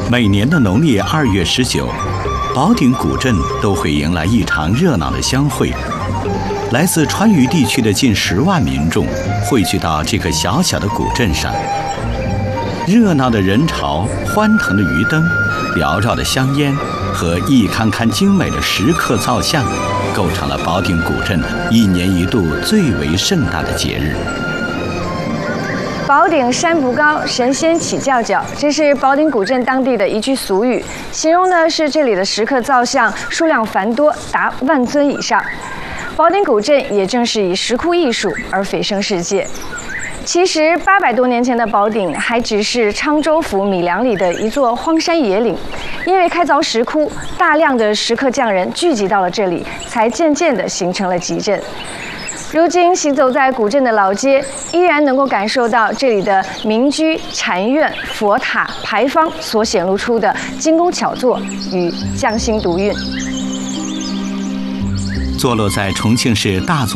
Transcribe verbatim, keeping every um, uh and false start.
每年的农历二月十九，宝鼎古镇都会迎来一场热闹的相会。来自川渝地区的近十万民众汇聚到这个小小的古镇上，热闹的人潮、欢腾的鱼灯、缭绕的香烟和一堪堪精美的石刻造像，构成了宝鼎古镇一年一度最为盛大的节日。 宝鼎山不高，神仙起叫叫，这是宝鼎古镇当地的一句俗语，形容的是这里的石刻造像数量繁多，达万尊以上。宝鼎古镇也正是以石窟艺术而蜚声世界。其实八百多年前的宝鼎还只是昌州府米良里的一座荒山野岭，因为开凿石窟，大量的石刻匠人聚集到了这里，才渐渐地形成了集镇。如今行走在古镇的老街，依然能够感受到这里的民居、禅院、佛塔、牌坊所显露出的精工巧作与匠心独运。 坐落在重庆市大足